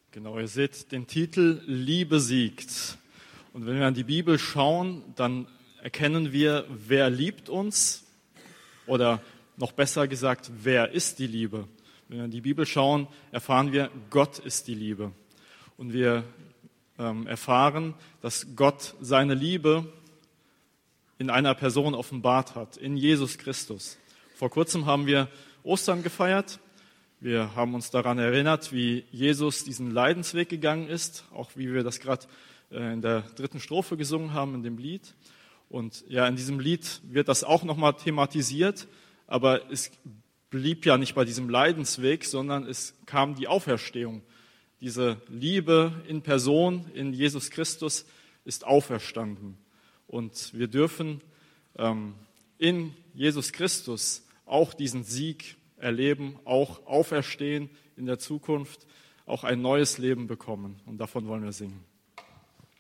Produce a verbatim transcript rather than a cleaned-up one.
Genau, ihr seht den Titel Liebe siegt. Und wenn wir an die Bibel schauen, dann erkennen wir, wer liebt uns oder noch besser gesagt, wer ist die Liebe. Wenn wir an die Bibel schauen, erfahren wir, Gott ist die Liebe. Und wir ähm, erfahren, dass Gott seine Liebe in einer Person offenbart hat, in Jesus Christus. Vor kurzem haben wir Ostern gefeiert. Wir haben uns daran erinnert, wie Jesus diesen Leidensweg gegangen ist, auch wie wir das gerade in der dritten Strophe gesungen haben in dem Lied. Und ja, in diesem Lied wird das auch nochmal thematisiert, aber es blieb ja nicht bei diesem Leidensweg, sondern es kam die Auferstehung. Diese Liebe in Person, in Jesus Christus, ist auferstanden. Und wir dürfen ähm, in Jesus Christus auch diesen Sieg erleben, auch auferstehen in der Zukunft, auch ein neues Leben bekommen. Und davon wollen wir singen.